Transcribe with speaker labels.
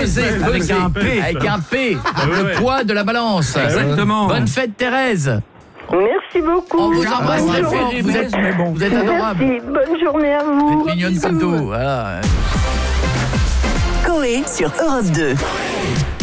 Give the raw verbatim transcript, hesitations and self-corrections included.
Speaker 1: Peser,
Speaker 2: avec
Speaker 1: peser.
Speaker 2: un P.
Speaker 1: Avec un P.
Speaker 2: ouais,
Speaker 1: Le
Speaker 2: ouais.
Speaker 1: poids de la balance.
Speaker 2: Exactement.
Speaker 1: Bonne fête, Thérèse.
Speaker 3: Merci beaucoup.
Speaker 1: On vous embrasse
Speaker 3: Bonne
Speaker 1: très
Speaker 3: journée.
Speaker 1: fort. Vous êtes, vous êtes adorable.
Speaker 3: Merci. Bonne journée à vous.
Speaker 1: Vous êtes mignonne comme tout. Voilà.
Speaker 4: Coé sur Europe deux.